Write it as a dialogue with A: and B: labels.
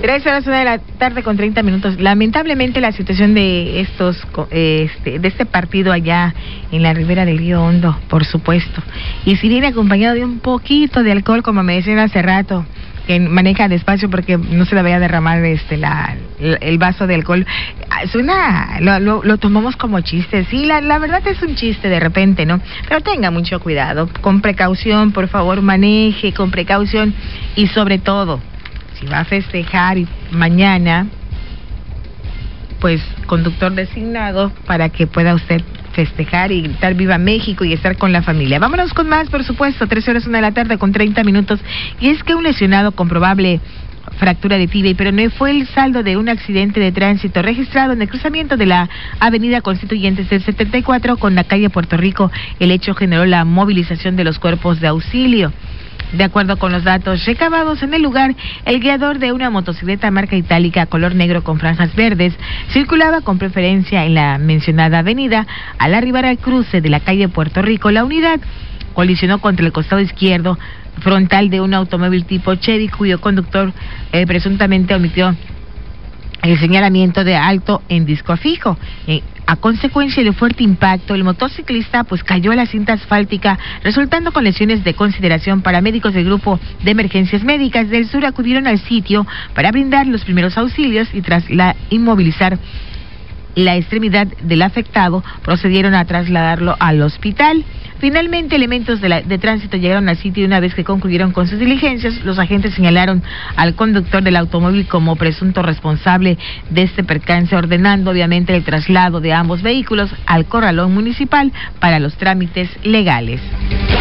A: 3:01 con 30 minutos. Lamentablemente la situación de este partido allá en la ribera del Río Hondo, por supuesto. Y si viene acompañado de un poquito de alcohol, como me decían hace rato, que maneja despacio porque no se le vaya a derramar el vaso de alcohol. Lo tomamos como chiste. Sí, la verdad es un chiste de repente, ¿no? Pero tenga mucho cuidado, con precaución, por favor, maneje con precaución y sobre todo, si va a festejar mañana, pues conductor designado para que pueda usted festejar y gritar Viva México y estar con la familia. Vámonos con más, por supuesto, 3:01 con 30 minutos. Y es que un lesionado con probable fractura de tibia, pero no fue el saldo de un accidente de tránsito registrado en el cruzamiento de la avenida Constituyentes del 74 con la calle Puerto Rico. El hecho generó la movilización de los cuerpos de auxilio. De acuerdo con los datos recabados en el lugar, el guiador de una motocicleta marca itálica color negro con franjas verdes circulaba con preferencia en la mencionada avenida. Al arribar al cruce de la calle Puerto Rico, la unidad colisionó contra el costado izquierdo frontal de un automóvil tipo Chevy, cuyo conductor presuntamente omitió el señalamiento de alto en disco fijo. A consecuencia del fuerte impacto, el motociclista cayó a la cinta asfáltica, resultando con lesiones de consideración. Paramédicos del Grupo de Emergencias Médicas del Sur acudieron al sitio para brindar los primeros auxilios y tras inmovilizar la extremidad del afectado, procedieron a trasladarlo al hospital. Finalmente, elementos de tránsito llegaron al sitio y una vez que concluyeron con sus diligencias, los agentes señalaron al conductor del automóvil como presunto responsable de este percance, ordenando obviamente el traslado de ambos vehículos al corralón municipal para los trámites legales.